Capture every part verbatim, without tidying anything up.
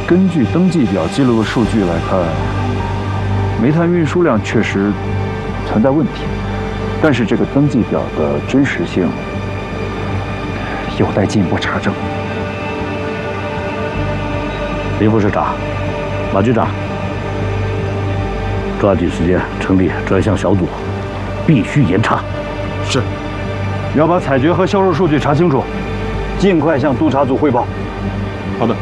根据登记表记录的数据来看，煤炭运输量确实存在问题，但是这个登记表的真实性有待进一步查证。 林副市长、马局长，抓紧时间成立专项小组，必须严查。 是，要把采掘和销售数据查清楚，尽快向督察组汇报。 好的。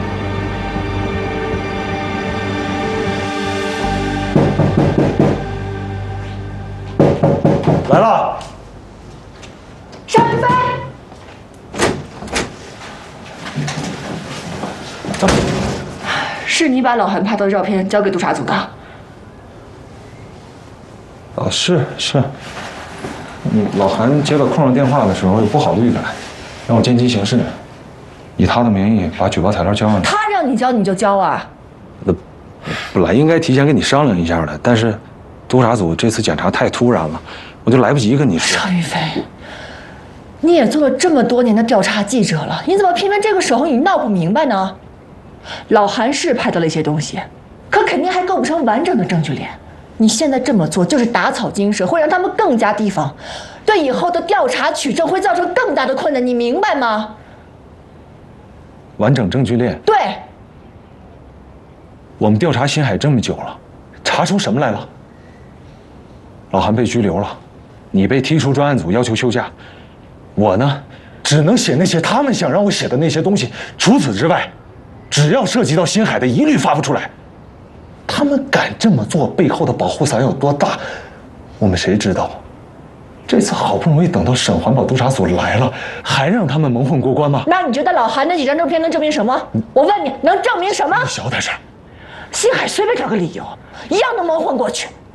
来了。 邵云飞。 走。 是你把老韩拍到的照片交给督察组的？ 哦，是是。嗯，老韩接到空上电话的时候有不好的预感，让我见机行事，以他的名义把举报材料交上去。 他让你交你就交啊？ 那本来应该提前跟你商量一下的，但是督察组这次检查太突然了，我就来不及跟你说。 邵云飞，你也做了这么多年的调查记者了，你怎么偏偏这个时候你闹不明白呢？老韩是拍到了一些东西，可肯定还构不成完整的证据链。你现在这么做就是打草惊蛇，会让他们更加提防，对以后的调查取证会造成更大的困难，你明白吗？ 完整证据链。 对。 我们调查新海这么久了，查出什么来了？老韩被拘留了，你被踢出专案组，要求休假。我呢，只能写那些他们想让我写的那些东西。除此之外，只要涉及到新海的，一律发不出来。他们敢这么做，背后的保护伞有多大，我们谁知道？这次好不容易等到省环保督察组来了，还让他们蒙混过关吗？ 那你觉得老韩那几张照片能证明什么？我问你，能证明什么？ 你小点声。 新海随便找个理由，一样能蒙混过去。